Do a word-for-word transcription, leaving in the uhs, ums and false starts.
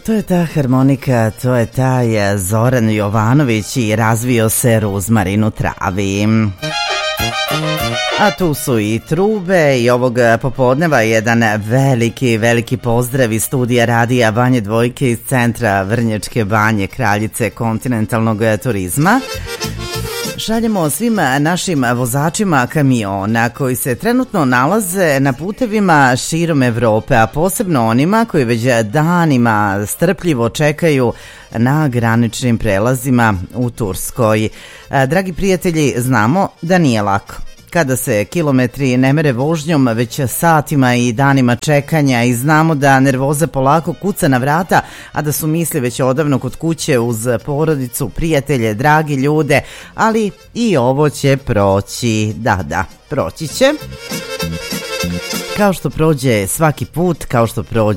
To je ta harmonika, to je taj Zoran Jovanović i razvio se ruzmarin u travi. A tu su i trube i ovog popodneva jedan veliki, veliki pozdrav iz studija radija Banje Dvojke iz centra Vrnjačke Banje, kraljice kontinentalnog turizma. Šaljemo svim našim vozačima kamiona koji se trenutno nalaze na putevima širom Evrope, a posebno onima koji već danima strpljivo čekaju na graničnim prelazima u Turskoj. Dragi prijatelji, znamo da nije lako. Kada se kilometri ne mere vožnjom, već satima i danima čekanja, i znamo da nervoza polako kuca na vrata, a da su misli već odavno kod kuće uz porodicu, prijatelje, dragi ljude, ali i ovo će proći. Da, da, proći će. Kao što prođe svaki put, kao što prođe